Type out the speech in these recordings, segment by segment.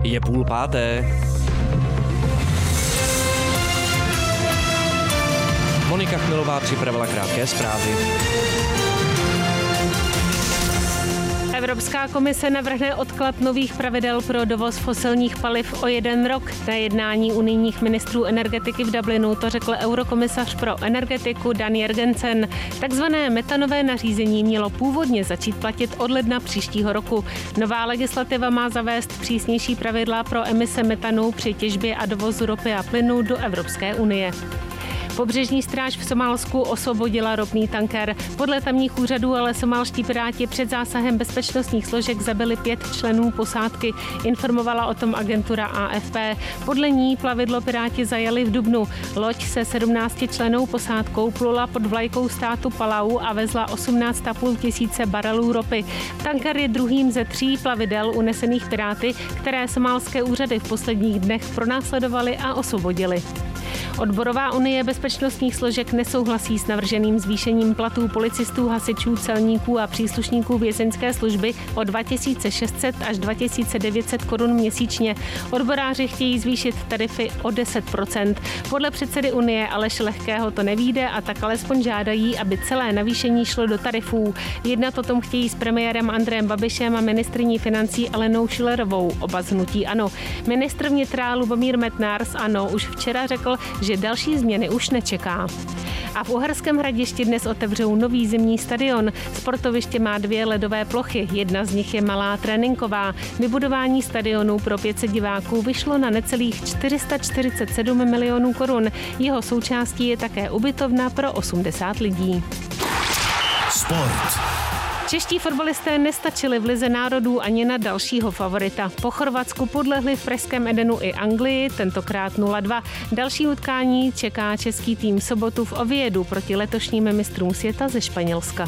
Je 4:30. Monika Chmilová připravila krátké zprávy. Evropská komise navrhne odklad nových pravidel pro dovoz fosilních paliv o 1 rok. Na jednání unijních ministrů energetiky v Dublinu to řekl eurokomisař pro energetiku Dan Jørgensen. Takzvané metanové nařízení mělo původně začít platit od ledna příštího roku. Nová legislativa má zavést přísnější pravidla pro emise metanu při těžbě a dovozu ropy a plynu do Evropské unie. Pobřežní stráž v Somálsku osvobodila ropný tanker. Podle tamních úřadů ale somálští piráti před zásahem bezpečnostních složek zabili 5 členů posádky, informovala o tom agentura AFP. Podle ní plavidlo piráti zajali v dubnu. Loď se 17 člennou posádkou plula pod vlajkou státu Palau a vezla 18,5 tisíce barelů ropy. Tanker je druhým ze 3 plavidel unesených piráty, které somálské úřady v posledních dnech pronásledovaly a osvobodily. Odborová unie bezpečnostních složek nesouhlasí s navrženým zvýšením platů policistů, hasičů, celníků a příslušníků vězeňské služby o 2600 až 2900 korun měsíčně. Odboráři chtějí zvýšit tarify o 10%. Podle předsedy unie Aleše Lehkého to nevyjde a tak alespoň žádají, aby celé navýšení šlo do tarifů. Jednat o tom chtějí s premiérem Andrejem Babišem a ministryní financí Alenou Schillerovou, oba z hnutí ANO. Ministr vnitra Lubomír Metnar z ANO už včera řekl, že další změny už nečeká. A v Uherském Hradišti dnes otevřou nový zimní stadion. Sportoviště má 2 ledové plochy, jedna z nich je malá tréninková. Vybudování stadionu pro 500 diváků vyšlo na necelých 447 milionů korun. Jeho součástí je také ubytovna pro 80 lidí. Sport. Čeští fotbalisté nestačili v Lize národů ani na dalšího favorita. Po Chorvatsku podlehli v pražském Edenu i Anglii, tentokrát 0-2. Další utkání čeká český tým sobotu v Oviedu proti letošním mistrům světa ze Španělska.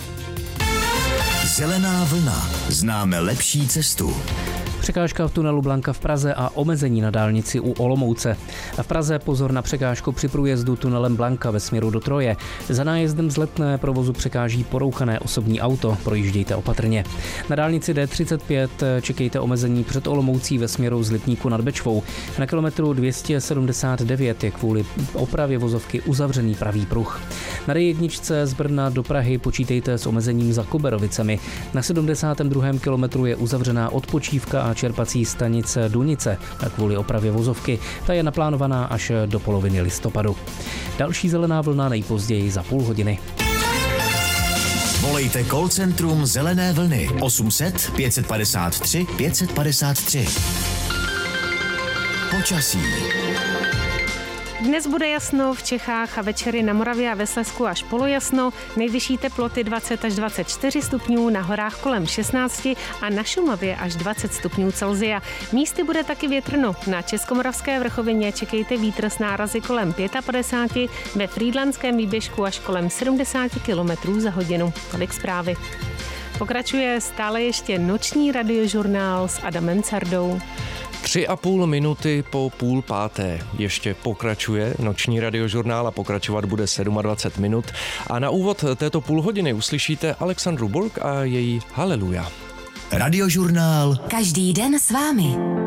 Zelená vlna. Známe lepší cestu. Překážka v tunelu Blanka v Praze a omezení na dálnici u Olomouce. A v Praze pozor na překážku při průjezdu tunelem Blanka ve směru do Troje. Za nájezdem z Letné provozu překáží porouchané osobní auto, projíždějte opatrně. Na dálnici D35 čekejte omezení před Olomoucí ve směru z Lipníku nad Bečvou. Na kilometru 279 je kvůli opravě vozovky uzavřený pravý pruh. Na D1 z Brna do Prahy počítejte s omezením za Koberovicemi. Na 72. kilometru je uzavřená odpočívka a čerpací stanice Dunice kvůli opravě vozovky. Ta je naplánovaná až do poloviny listopadu. Další zelená vlna nejpozději za půl hodiny. Volejte call centrum Zelené vlny 800 553 553. Počasí. Dnes bude jasno v Čechách a večery na Moravě a ve Slezsku až polojasno, nejvyšší teploty 20 až 24 stupňů, na horách kolem 16 a na Šumavě až 20 stupňů Celsia. Místy bude taky větrno. Na Českomoravské vrchovině čekejte vítr s nárazy kolem 55, ve Frýdlantském výběžku až kolem 70 km za hodinu. Tolik zprávy. Pokračuje stále ještě noční radiožurnál s Adamem Cardou. 3,5 minuty po 4:30. Ještě pokračuje noční radiožurnál a pokračovat bude 27 minut. A na úvod této půlhodiny uslyšíte Alexandru Burg a její Haleluja. Radiožurnál. Každý den s vámi.